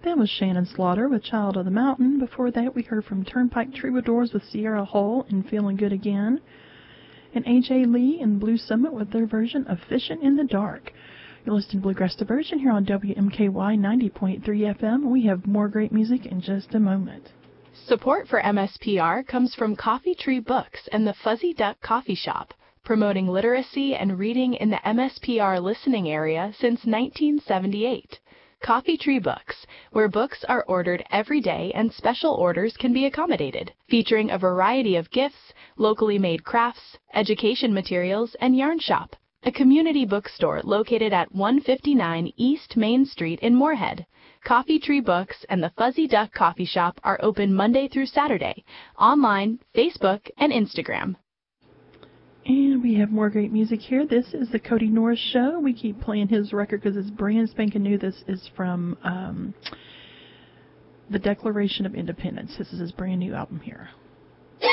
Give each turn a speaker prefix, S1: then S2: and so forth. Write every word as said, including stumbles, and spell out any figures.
S1: That was Shannon Slaughter with Child of the Mountain. Before that, we heard from Turnpike Troubadours with Sierra Hull and Feeling Good Again. And A J Lee and Blue Summit with their version of Fishin' in the Dark. You're listening to Bluegrass Diversion here on W M K Y ninety point three F M. We have more great music in just a moment.
S2: Support for M S P R comes from Coffee Tree Books and the Fuzzy Duck Coffee Shop, promoting literacy and reading in the M S P R listening area since nineteen seventy-eight. Coffee Tree Books, where books are ordered every day and special orders can be accommodated, featuring a variety of gifts, locally made crafts, education materials, and yarn shop. A community bookstore located at one fifty-nine East Main Street in Moorhead. Coffee Tree Books and the Fuzzy Duck Coffee Shop are open Monday through Saturday, online, Facebook, and Instagram.
S1: And we have more great music here. This is the Cody Norris Show. We keep playing his record because it's brand spanking new. This is from um, the Declaration of Independence. This is his brand new album here.